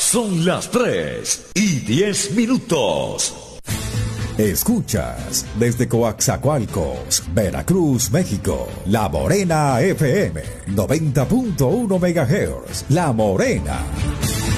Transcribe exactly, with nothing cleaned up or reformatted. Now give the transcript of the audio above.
Son las tres y diez minutos. Escuchas desde Coaxacualcos, Veracruz, México, La Morena F M, noventa punto uno megahertz. La Morena.